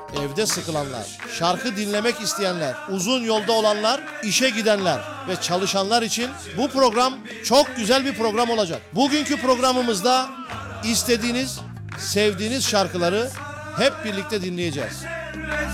evde sıkılanlar, şarkı dinlemek isteyenler, uzun yolda olanlar, işe gidenler ve çalışanlar için bu program çok güzel bir program olacak. Bugünkü programımızda istediğiniz, sevdiğiniz şarkıları hep birlikte dinleyeceğiz.